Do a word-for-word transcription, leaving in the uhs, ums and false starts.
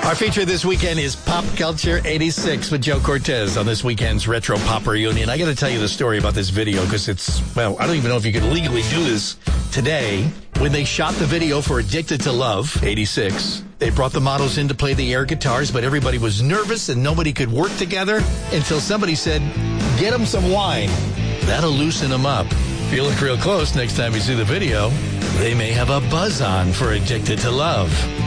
Our feature this weekend is Pop Culture eighty-six with Joe Cortez on this weekend's Retro Pop Reunion. I got to tell you the story about this video because it's, well, I don't even know if you could legally do this today. When they shot the video for Addicted to Love, eighty-six, they brought the models in to play the air guitars, but everybody was nervous and nobody could work together until somebody said, get them some wine. That'll loosen them up. If you look real close next time you see the video, they may have a buzz on for Addicted to Love.